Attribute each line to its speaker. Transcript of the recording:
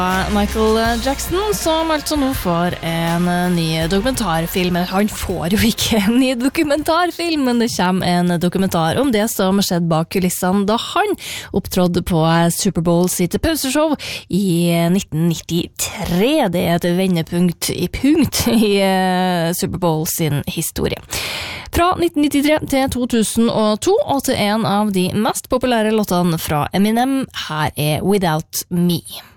Speaker 1: Michael Jackson, som altså nå får en ny dokumentarfilm. Han får jo ikke en ny dokumentarfilm, men det kommer en dokumentar om det som skjedde bak kulissene da han opptrådde på Superbowl sitt pauseshow i 1993. Det er et vendepunkt i Superbowl sin historie. Fra 1993 til 2002, og til en av de mest populære låtene fra Eminem, her er Without Me.